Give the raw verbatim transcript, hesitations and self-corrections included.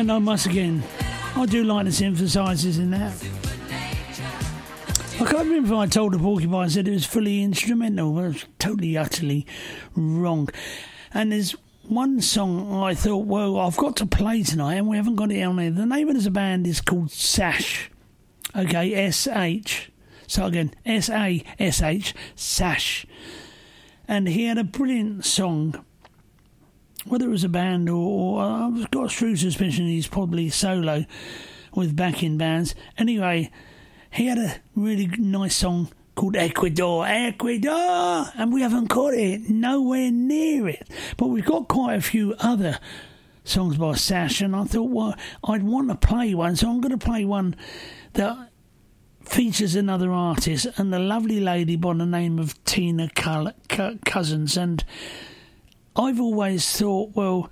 And I must again, I do like the synthesizers in that. I can't remember if I told the Porcupines that it was fully instrumental, but it was totally, utterly wrong. And there's one song I thought, well, I've got to play tonight, and we haven't got it on there. The name of this band is called Sash. Okay, S H. So again, S A S H, Sash. And he had a brilliant song. Whether it was a band or, or I've got a true suspicion he's probably solo with backing bands. Anyway, he had a really nice song called Ecuador, Ecuador, and we haven't got it, nowhere near it. But we've got quite a few other songs by Sash, and I thought, well, I'd want to play one, so I'm going to play one that features another artist and the lovely lady by the name of Tina Cousins. And I've always thought, well,